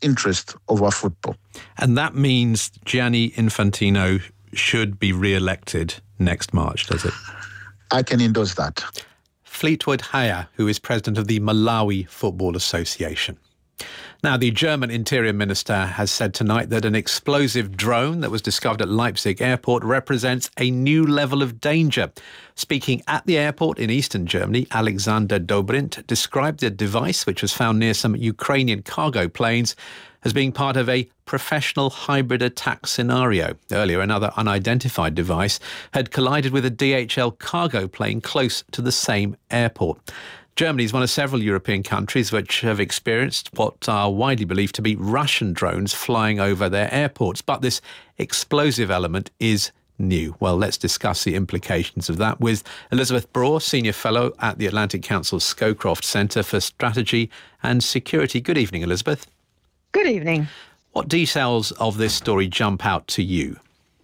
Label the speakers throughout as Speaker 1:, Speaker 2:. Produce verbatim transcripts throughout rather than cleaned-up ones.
Speaker 1: interest over football.
Speaker 2: And that means Gianni Infantino should be re-elected next March, does it?
Speaker 1: I can endorse that.
Speaker 2: Fleetwood Haya, who is president of the Malawi Football Association. Now, the German Interior Minister has said tonight that an explosive drone that was discovered at Leipzig airport represents a new level of danger. Speaking at the airport in eastern Germany, Alexander Dobrindt described the device, which was found near some Ukrainian cargo planes, as being part of a professional hybrid attack scenario. Earlier, another unidentified device had collided with a D H L cargo plane close to the same airport. Germany is one of several European countries which have experienced what are widely believed to be Russian drones flying over their airports. But this explosive element is new. Well, let's discuss the implications of that with Elizabeth Braw, Senior Fellow at the Atlantic Council's Scowcroft Centre for Strategy and Security. Good evening, Elizabeth.
Speaker 3: Good evening.
Speaker 2: What details of this story jump out to you?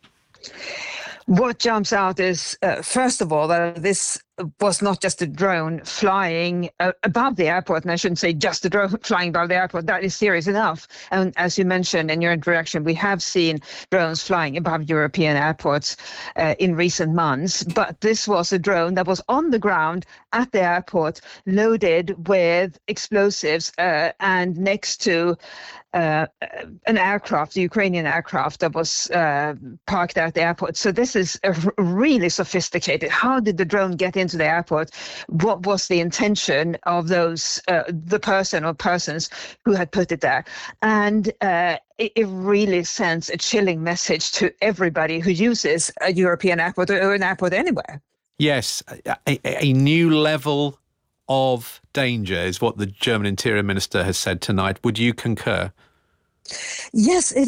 Speaker 3: What jumps out is, uh, first of all, that this was not just a drone flying uh, above the airport, and I shouldn't say just a drone flying above the airport. That is serious enough. And as you mentioned in your introduction, we have seen drones flying above European airports uh, in recent months. But this was a drone that was on the ground at the airport, loaded with explosives uh, and next to Uh, an aircraft, a Ukrainian aircraft that was uh, parked at the airport. So this is a r- really sophisticated. How did the drone get into the airport? What was the intention of those, uh, the person or persons who had put it there? And uh, it, it really sends a chilling message to everybody who uses a European airport or an airport anywhere.
Speaker 2: Yes, a, a new level of danger is what the German Interior Minister has said tonight. Would you concur?
Speaker 3: Yes, it